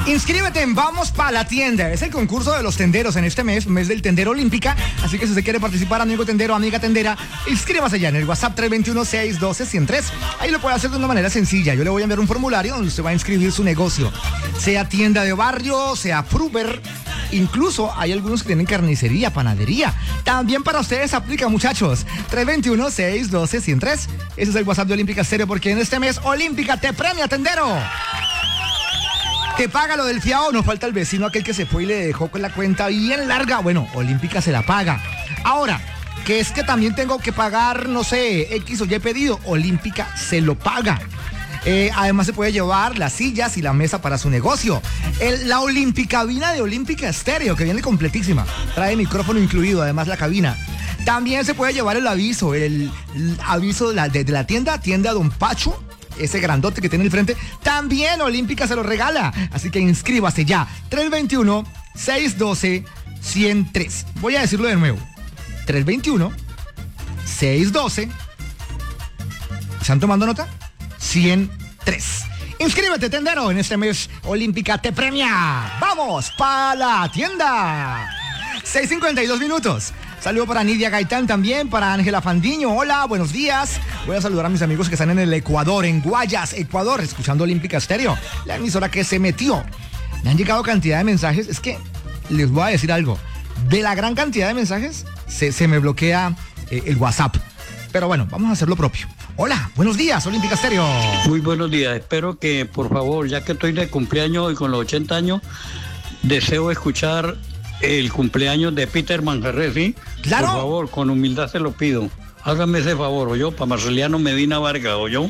Inscríbete en Vamos Pa' la Tienda. Es el concurso de los tenderos en este mes del Tendero Olímpica. Así que si usted quiere participar, amigo tendero, amiga tendera, inscríbase ya en el WhatsApp 321-612-103. Ahí lo puede hacer de una manera sencilla. Yo le voy a enviar un formulario donde usted va a inscribir su negocio. Sea tienda de barrio, sea fruber. Incluso hay algunos que tienen carnicería, panadería. También para ustedes aplica, muchachos. 321-612-103. Ese es el WhatsApp de Olímpica Estéreo, porque en este mes Olímpica te premia, tendero. Te paga lo del fiado, nos falta el vecino aquel que se fue y le dejó con la cuenta bien larga. Bueno, Olímpica se la paga. Ahora, que es que también tengo que pagar, no sé, X o Y pedido, Olímpica se lo paga. Además se puede llevar las sillas y la mesa para su negocio. La Olimpicabina de Olímpica Estéreo, que viene completísima. Trae micrófono incluido, además la cabina. También se puede llevar el aviso de la tienda Don Pacho. Ese grandote que tiene el frente, también Olímpica se lo regala. Así que inscríbase ya. 321-612-103. Voy a decirlo de nuevo. 321-612. ¿Están tomando nota? 103. Inscríbete, tendero. En este mes Olímpica te premia. ¡Vamos pa' la tienda! 6:52 minutos. Saludo para Nidia Gaitán también, para Ángela Fandiño. Hola, buenos días. Voy a saludar a mis amigos que están en el Ecuador, en Guayas, Ecuador, escuchando Olímpica Estéreo, la emisora que se metió. Me han llegado cantidad de mensajes. Es que les voy a decir algo. De la gran cantidad de mensajes, se me bloquea el WhatsApp. Pero bueno, vamos a hacer lo propio. Hola, buenos días, Olímpica Estéreo. Muy buenos días. Espero que, por favor, ya que estoy de cumpleaños y con los 80 años, deseo escuchar el cumpleaños de Peter Manjarres, ¿sí? Claro. Por favor, con humildad se lo pido. Hágame ese favor, ¿oyó? Para Marceliano Medina Vargas, ¿oyó?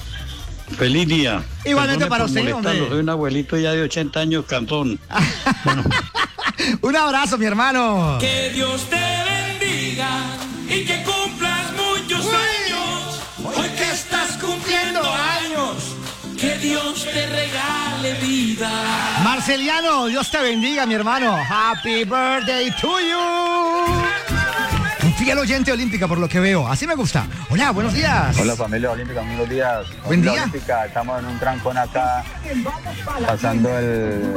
Feliz día. Igualmente para usted, hombre. Soy un abuelito ya de 80 años, cantón. Bueno. Un abrazo, mi hermano. Que Dios te bendiga y que cumplas muchos años. Hoy que estás cumpliendo años, que Dios te regale vida. Marceliano, Dios te bendiga, mi hermano. Happy birthday to you. Un fiel oyente Olímpica, por lo que veo. Así me gusta. Hola, buenos días. Hola, familia Olímpica, buenos días. Buen día. Olímpica, estamos en un trancón acá, pasando el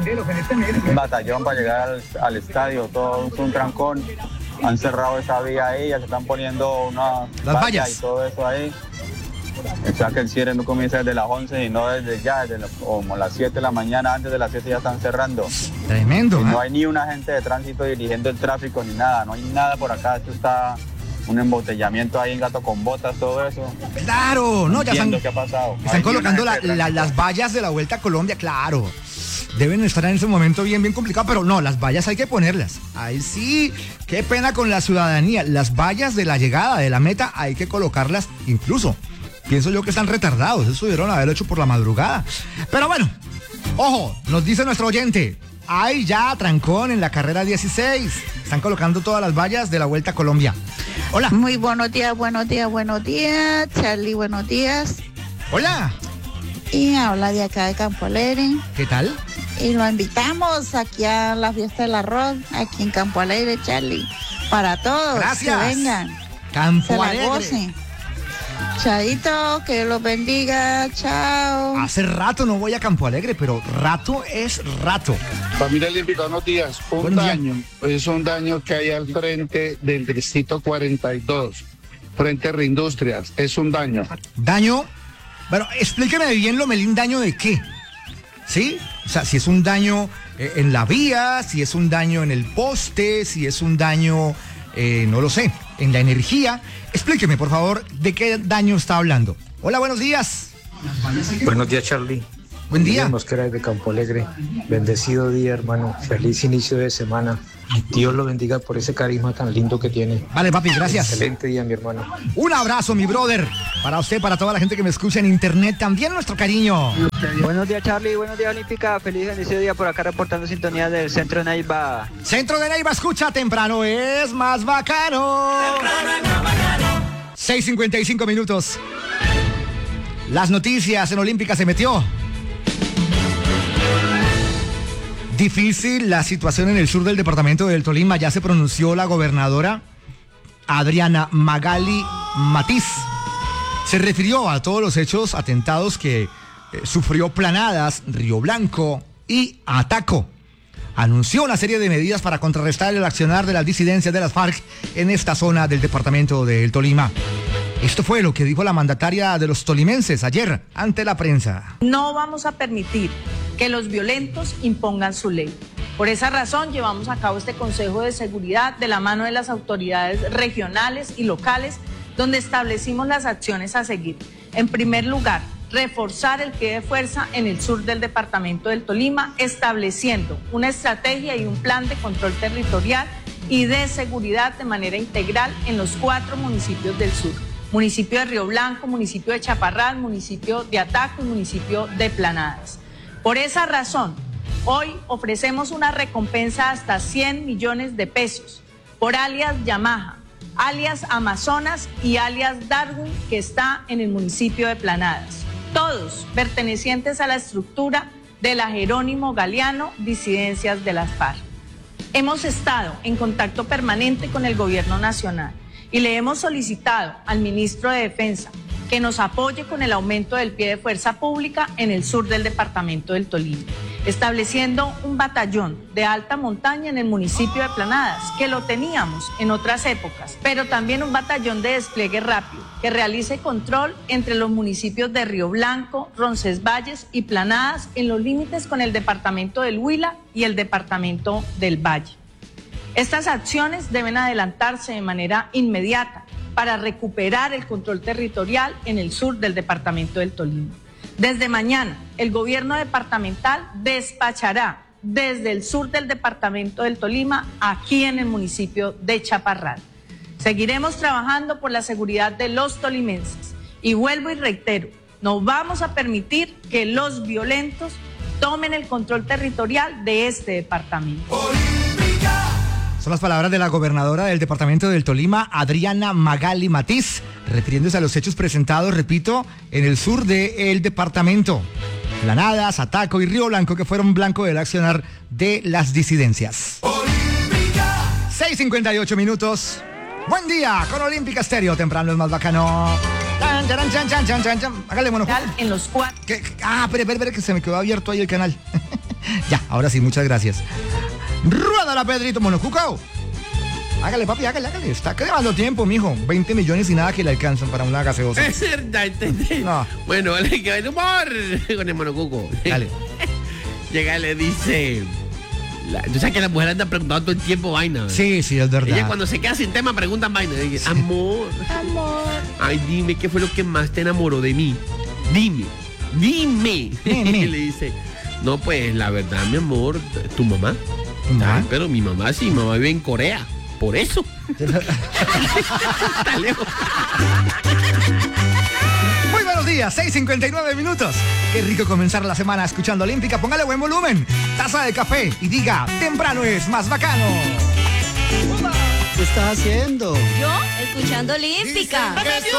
batallón para llegar al estadio. Todo es un trancón. Han cerrado esa vía ahí, ya se están poniendo unas vallas y todo eso ahí. O sea que el cierre no comienza desde las 11 y no desde ya, como las 7 de la mañana, antes de las 7 ya están cerrando. Tremendo. Y no hay ni un agente de tránsito dirigiendo el tráfico ni nada, no hay nada por acá. Esto está un embotellamiento ahí en Gato con Botas, todo eso. Claro, no, ya entiendo qué ha pasado. Están colocando las vallas de la Vuelta a Colombia, claro. Deben estar en ese momento bien complicado, pero no, las vallas hay que ponerlas. Ahí sí, qué pena con la ciudadanía. Las vallas de la llegada, de la meta, hay que colocarlas incluso. Pienso yo que están retardados, eso debieron haberlo hecho por la madrugada. Pero bueno, ojo, nos dice nuestro oyente, hay ya trancón en la carrera 16. Están colocando todas las vallas de la Vuelta a Colombia. Hola. Muy buenos días, Charlie, buenos días. Hola. Y habla de acá de Campo Alegre. ¿Qué tal? Y lo invitamos aquí a la fiesta del arroz, aquí en Campo Alegre, Charlie. Para todos. Gracias. Que vengan. Campo Alegre. Gocen. Chaito, que los bendiga, chao. Hace rato no voy a Campo Alegre, pero rato es rato. Familia Olímpica, buenos días. Un daño, es un daño que hay al frente del distrito 42, frente a Reindustrias, es un daño. ¿Daño? Bueno, explíqueme bien, Lomelín, ¿daño de qué? ¿Sí? O sea, si es un daño en la vía, si es un daño en el poste, si es un daño, no lo sé, en la energía. Explíqueme, por favor, ¿de qué daño está hablando? Hola, buenos días. Buenos días, Charlie. Buen día. Mosquera de Campo Alegre. Bendecido día, hermano. Feliz inicio de semana. Dios lo bendiga por ese carisma tan lindo que tiene. Vale, papi, gracias. Excelente día, mi hermano. Un abrazo, mi brother. Para usted, para toda la gente que me escucha en internet, también nuestro cariño. Buenos días, Charlie. Buenos días, Olímpica. Feliz inicio de día por acá reportando sintonía del Centro de Neiva. Centro de Neiva, escucha, temprano es más bacano. 6:55 minutos. Las noticias en Olímpica se metió. Difícil la situación en el sur del departamento del Tolima. Ya se pronunció la gobernadora Adriana Magali Matiz. Se refirió a todos los hechos atentados que sufrió Planadas, Río Blanco y Ataco. Anunció una serie de medidas para contrarrestar el accionar de las disidencias de las FARC en esta zona del departamento del Tolima. Esto fue lo que dijo la mandataria de los tolimenses ayer ante la prensa. No vamos a permitir que los violentos impongan su ley. Por esa razón llevamos a cabo este Consejo de Seguridad de la mano de las autoridades regionales y locales, donde establecimos las acciones a seguir. En primer lugar, reforzar el pie de fuerza en el sur del departamento del Tolima, estableciendo una estrategia y un plan de control territorial y de seguridad de manera integral en los 4 municipios del sur. Municipio de Río Blanco, municipio de Chaparral, municipio de Ataco y municipio de Planadas. Por esa razón, hoy ofrecemos una recompensa hasta 100 millones de pesos por alias Yamaha, alias Amazonas y alias Darwin, que está en el municipio de Planadas. Todos pertenecientes a la estructura de la Jerónimo Galeano, disidencias de las FARC. Hemos estado en contacto permanente con el gobierno nacional y le hemos solicitado al ministro de Defensa que nos apoye con el aumento del pie de fuerza pública en el sur del departamento del Tolima, estableciendo un batallón de alta montaña en el municipio de Planadas, que lo teníamos en otras épocas, pero también un batallón de despliegue rápido, que realice control entre los municipios de Río Blanco, Roncesvalles y Planadas, en los límites con el departamento del Huila y el departamento del Valle. Estas acciones deben adelantarse de manera inmediata para recuperar el control territorial en el sur del departamento del Tolima. Desde mañana, el gobierno departamental despachará desde el sur del departamento del Tolima, aquí en el municipio de Chaparral. Seguiremos trabajando por la seguridad de los tolimenses y vuelvo y reitero, no vamos a permitir que los violentos tomen el control territorial de este departamento. Son las palabras de la gobernadora del departamento del Tolima, Adriana Magali Matiz, refiriéndose a los hechos presentados, repito, en el sur del departamento. Planadas, Ataco y Río Blanco, que fueron blanco del accionar de las disidencias. 6:58 minutos. Buen día con Olímpica Estéreo, temprano es más bacano. Hágale, mono. En los 4. Espere, que se me quedó abierto ahí el canal. Ya, ahora sí, muchas gracias. Ruédala, Pedrito Monocuco. Hágale, papi, hágale. Está quedando tiempo, mijo. 20 millones y nada que le alcanzan para una gaseosa. Es verdad, entendí. No. Bueno, vale, que hay humor con el Monocuco. Dale. Llega y le dice... Tú sabes que las mujeres andan preguntando todo el tiempo vaina. Sí, es verdad. Ella cuando se queda sin tema preguntan vaina. Dice, sí. Amor. Ay, dime, ¿qué fue lo que más te enamoró de mí? Dime. Y le dice, no, pues, la verdad, mi amor, tu mamá. Ay, pero mi mamá vive en Corea. Por eso. Está lejos. Muy buenos días, 6:59 minutos. Qué rico comenzar la semana escuchando Olímpica. Póngale buen volumen, taza de café y diga, temprano es más bacano. ¿Qué estás haciendo? Yo, escuchando Olímpica.